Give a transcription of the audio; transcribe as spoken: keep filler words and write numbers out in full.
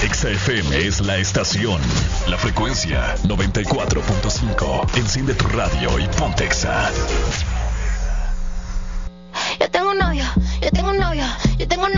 Exa F M es la estación. La frecuencia noventa y cuatro punto cinco. Enciende tu radio y ponte Exa.